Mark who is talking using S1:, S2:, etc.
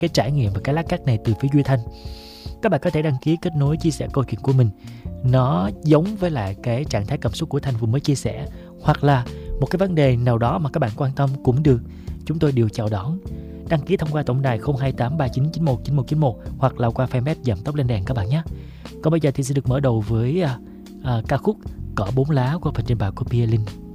S1: cái trải nghiệm và cái lát cắt này từ phía Duy Thanh. Các bạn có thể đăng ký kết nối chia sẻ câu chuyện của mình, nó giống với lại cái trạng thái cảm xúc của Thanh vừa mới chia sẻ, hoặc là một cái vấn đề nào đó mà các bạn quan tâm cũng được, chúng tôi đều chào đón. Đăng ký thông qua tổng đài 02839919191 hoặc là qua fanpage Giảm Tốc Lên Đèn các bạn nhé. Còn bây giờ thì sẽ được mở đầu với ca khúc Cỏ Bốn Lá qua phần trình bày của Pia Linh.